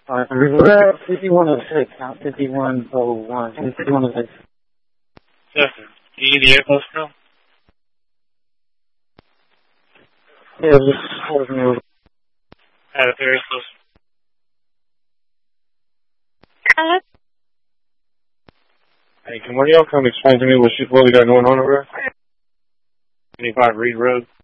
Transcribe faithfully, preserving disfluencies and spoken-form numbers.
Uh, Reverse fifty-one oh six, not fifty-one oh one. fifty-one oh six. Justin, do you need the air close now? Yeah, just hold me over. Have it very close. Hello? Hey, can one of y'all come explain to me what, you, what we got going on over there? twenty-five Reed Road.